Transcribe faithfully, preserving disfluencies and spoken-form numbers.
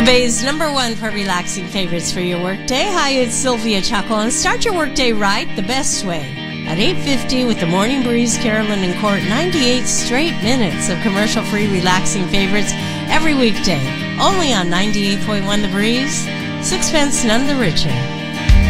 Bay's number one for relaxing favorites for your workday. Hi, it's Sylvia Chuckle, and start your workday right the best way. At eight fifty with the Morning Breeze, Carolyn and Court, ninety-eight straight minutes of commercial-free relaxing favorites every weekday. Only on ninety-eight point one The Breeze. Sixpence, none the richer.